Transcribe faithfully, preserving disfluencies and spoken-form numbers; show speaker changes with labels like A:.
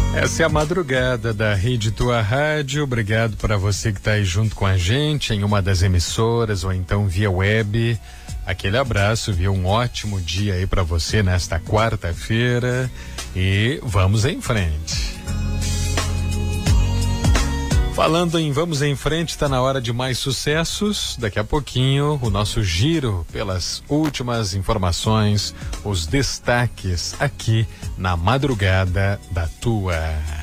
A: Essa é a madrugada da Rede Tua Rádio. Obrigado para você que está aí junto com a gente em uma das emissoras ou então via web. Aquele abraço, viu? Um ótimo dia aí para você nesta quarta-feira e vamos em frente. Falando em vamos em frente, está na hora de mais sucessos. Daqui a pouquinho, o nosso giro pelas últimas informações, os destaques aqui na madrugada da Tua.